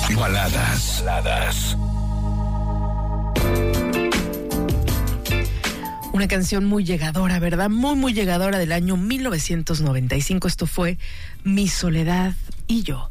Baladas. Una canción muy llegadora, ¿verdad? Muy, muy llegadora del año 1995. Esto fue Mi Soledad y Yo.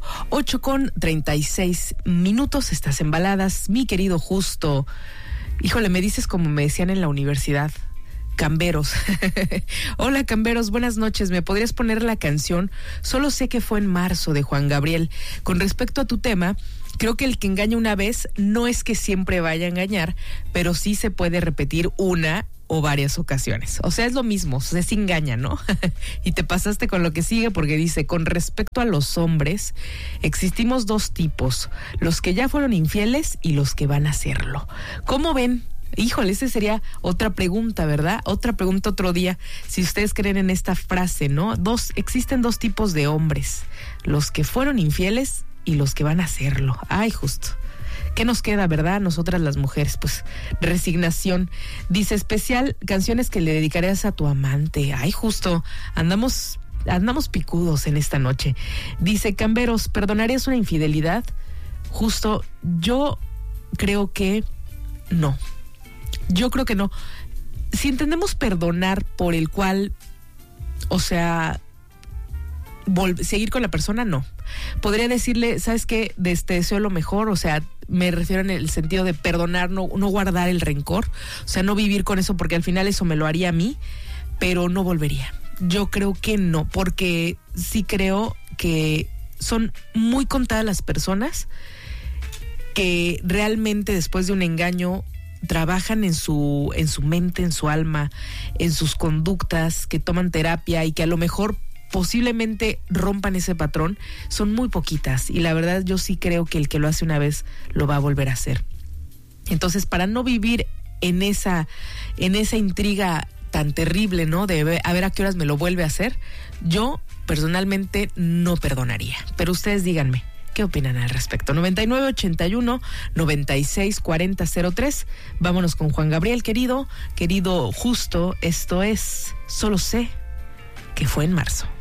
8:36. Estás en Baladas. Mi querido Justo. Híjole, me dices como me decían en la universidad. Camberos. Hola, Camberos, buenas noches. ¿Me podrías poner la canción? Solo sé que fue en marzo, de Juan Gabriel. Con respecto a tu tema, creo que el que engaña una vez no es que siempre vaya a engañar, pero sí se puede repetir una o varias ocasiones. O sea, es lo mismo, se engaña, ¿no? Y te pasaste con lo que sigue porque dice, con respecto a los hombres, existimos dos tipos, los que ya fueron infieles y los que van a hacerlo. ¿Cómo ven? Híjole, esa sería otra pregunta, ¿verdad? Otra pregunta otro día, si ustedes creen en esta frase, ¿no? Existen dos tipos de hombres, los que fueron infieles y los que van a hacerlo. Ay, Justo. ¿Qué nos queda, verdad? Nosotras las mujeres, pues, resignación. Dice, especial, canciones que le dedicarías a tu amante. Ay, Justo, andamos picudos en esta noche. Dice, Camberos, ¿perdonarías una infidelidad? Justo, yo creo que no. Yo creo que no. Si entendemos perdonar por el cual, o sea, seguir con la persona, no. Podría decirle, ¿sabes qué? Te deseo lo mejor, o sea, me refiero en el sentido de perdonar, no guardar el rencor, o sea, no vivir con eso porque al final eso me lo haría a mí, pero no volvería. Yo creo que no, porque sí creo que son muy contadas las personas que realmente después de un engaño trabajan en su mente, en su alma, en sus conductas, que toman terapia y que a lo mejor posiblemente rompan ese patrón. Son muy poquitas y la verdad yo sí creo que el que lo hace una vez lo va a volver a hacer. Entonces, para no vivir en esa intriga tan terrible, ¿no? De a ver a qué horas me lo vuelve a hacer, yo personalmente no perdonaría. Pero ustedes díganme, ¿qué opinan al respecto? 9981-964003. Vámonos con Juan Gabriel, querido Justo. Esto es Solo sé que fue en marzo.